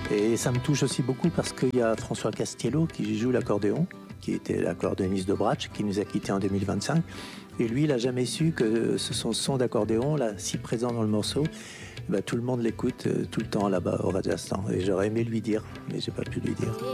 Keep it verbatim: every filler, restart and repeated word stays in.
Et ça me touche aussi beaucoup parce qu'il y a François Castiello qui joue l'accordéon, qui était l'accordéoniste de Bratsch, qui nous a quittés en deux mille vingt-cinq. Et lui, il n'a jamais su que ce son, son d'accordéon, là, si présent dans le morceau, bah, tout le monde l'écoute euh, tout le temps là-bas au Rajasthan. Et j'aurais aimé lui dire, mais j'ai pas pu lui dire.